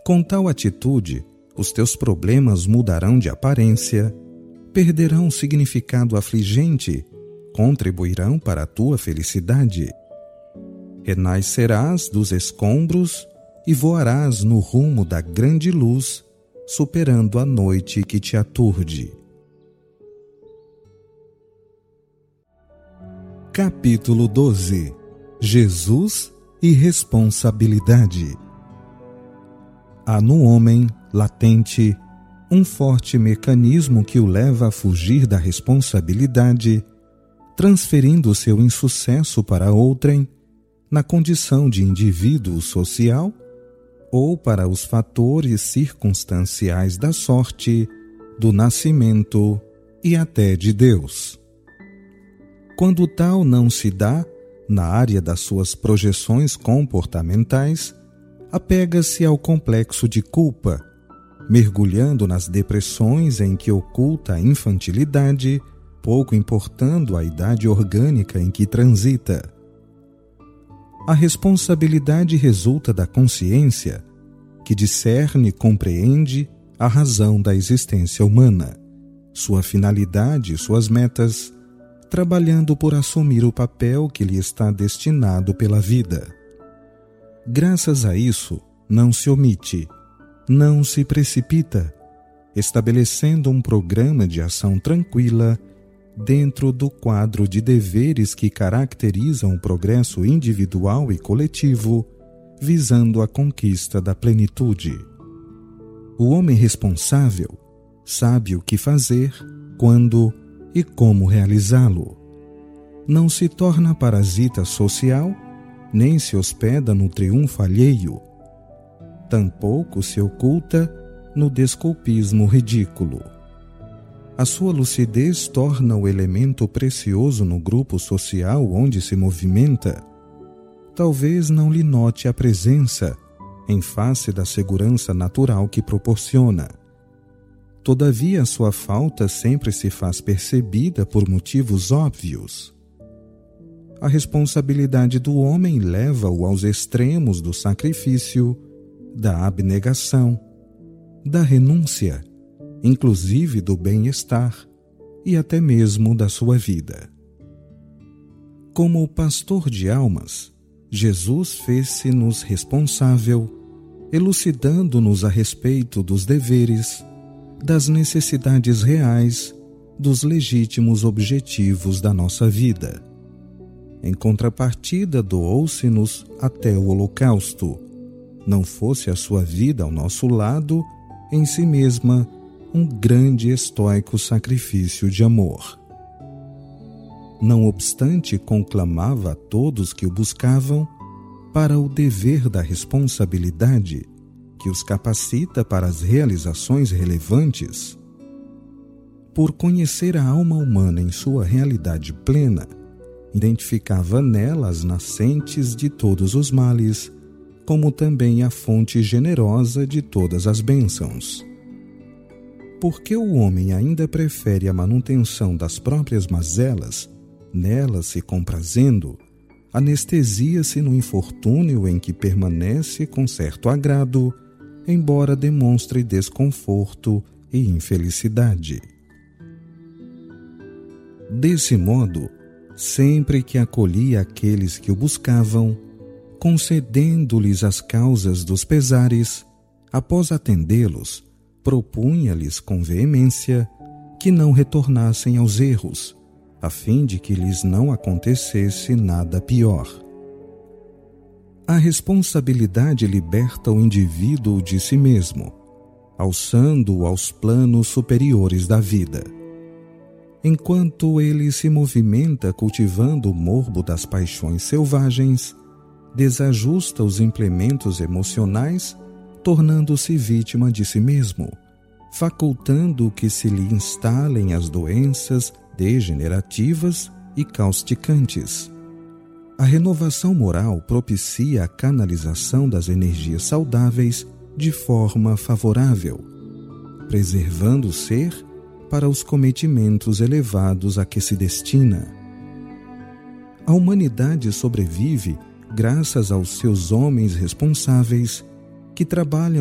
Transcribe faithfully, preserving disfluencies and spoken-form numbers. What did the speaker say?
Com tal atitude, os teus problemas mudarão de aparência, perderão um significado afligente, contribuirão para a tua felicidade. Renascerás dos escombros e voarás no rumo da grande luz, superando a noite que te aturde. Capítulo doze. Jesus e responsabilidade. Há no homem, latente, um forte mecanismo que o leva a fugir da responsabilidade, transferindo seu insucesso para outrem, na condição de indivíduo social, ou para os fatores circunstanciais da sorte, do nascimento e até de Deus. Quando tal não se dá, na área das suas projeções comportamentais, apega-se ao complexo de culpa, mergulhando nas depressões em que oculta a infantilidade, pouco importando a idade orgânica em que transita. A responsabilidade resulta da consciência, que discerne e compreende a razão da existência humana, sua finalidade e suas metas, trabalhando por assumir o papel que lhe está destinado pela vida. Graças a isso, não se omite, não se precipita, estabelecendo um programa de ação tranquila dentro do quadro de deveres que caracterizam o progresso individual e coletivo, visando a conquista da plenitude. O homem responsável sabe o que fazer, quando e como realizá-lo. Não se torna parasita social, nem se hospeda no triunfo alheio. Tampouco se oculta no desculpismo ridículo. A sua lucidez torna o elemento precioso no grupo social onde se movimenta. Talvez não lhe note a presença, em face da segurança natural que proporciona. Todavia, sua falta sempre se faz percebida por motivos óbvios. A responsabilidade do homem leva-o aos extremos do sacrifício, da abnegação, da renúncia, inclusive do bem-estar e até mesmo da sua vida. Como o pastor de almas, Jesus fez-se-nos responsável, elucidando-nos a respeito dos deveres, das necessidades reais, dos legítimos objetivos da nossa vida. Em contrapartida, doou-se-nos até o holocausto, não fosse a sua vida ao nosso lado, em si mesma, um grande e estoico sacrifício de amor. Não obstante, conclamava a todos que o buscavam para o dever da responsabilidade, que os capacita para as realizações relevantes. Por conhecer a alma humana em sua realidade plena, identificava nela as nascentes de todos os males, como também a fonte generosa de todas as bênçãos. Porque o homem ainda prefere a manutenção das próprias mazelas, nelas se comprazendo, anestesia-se no infortúnio em que permanece com certo agrado, embora demonstre desconforto e infelicidade. Desse modo, sempre que acolhia aqueles que o buscavam, concedendo-lhes as causas dos pesares, após atendê-los, propunha-lhes com veemência que não retornassem aos erros, a fim de que lhes não acontecesse nada pior. A responsabilidade liberta o indivíduo de si mesmo, alçando-o aos planos superiores da vida. Enquanto ele se movimenta cultivando o morbo das paixões selvagens, desajusta os implementos emocionais, tornando-se vítima de si mesmo, facultando que se lhe instalem as doenças degenerativas e causticantes. A renovação moral propicia a canalização das energias saudáveis de forma favorável, preservando o ser para os cometimentos elevados a que se destina. A humanidade sobrevive graças aos seus homens responsáveis que trabalham